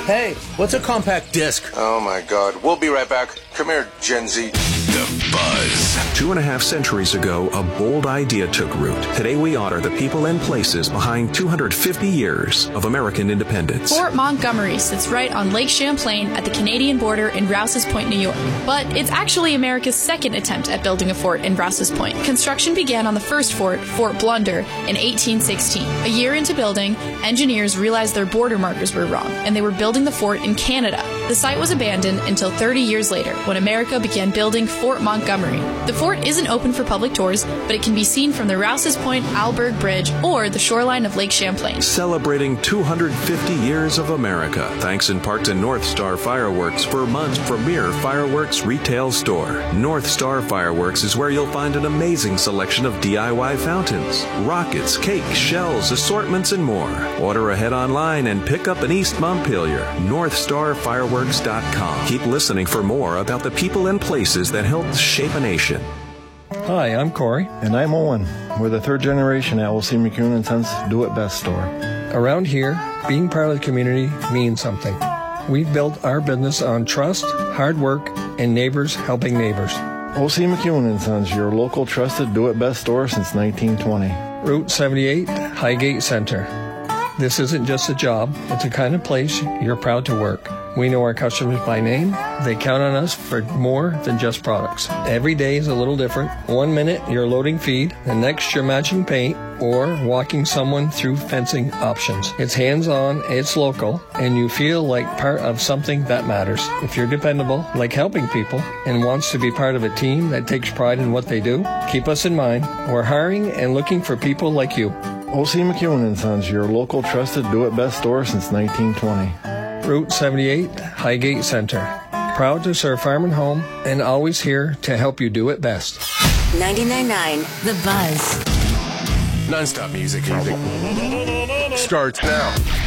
Hey, what's a compact disc? Oh my God. We'll be right back. Come here, Gen Z. The Buzz. 2.5 centuries ago, a bold idea took root. Today we honor the people and places behind 250 years of American independence. Fort Montgomery sits right on Lake Champlain at the Canadian border in Rouse's Point, New York. But it's actually America's second attempt at building a fort in Rouse's Point. Construction began on the first fort, Fort Blunder, in 1816. A year into building, engineers realized their border markers were wrong, and they were building the fort in Canada. The site was abandoned until 30 years later, when America began building Fort Montgomery. The fort isn't open for public tours, but it can be seen from the Rouse's Point Alberg Bridge or the shoreline of Lake Champlain. Celebrating 250 years of America, thanks in part to North Star Fireworks, Vermont's premier fireworks retail store. North Star Fireworks is where you'll find an amazing selection of DIY fountains, rockets, cakes, shells, assortments, and more. Order ahead online and pick up in East Montpelier. NorthStarFireworks.com. Keep listening for more about the people and places that helped shape a nation. Hi, I'm Corey. And I'm Owen. We're the third generation at L.C. McCune & Sons Do It Best store. Around here, being part of the community means something. We've built our business on trust, hard work, and neighbors helping neighbors. O.C. McCune & Sons, your local trusted Do It Best store since 1920. Route 78, Highgate Center. This isn't just a job, it's a kind of place you're proud to work. We know our customers by name. They count on us for more than just products. Every day is a little different. 1 minute you're loading feed, the next you're matching paint, or walking someone through fencing options. It's hands-on, it's local, and you feel like part of something that matters. If you're dependable, like helping people, and wants to be part of a team that takes pride in what they do, keep us in mind. We're hiring and looking for people like you. O.C. McCune & Sons, your local trusted Do It Best store since 1920. Route 78, Highgate Center. Proud to serve farm and home, and always here to help you do it best. 99.9 The Buzz. Non-stop music starts now.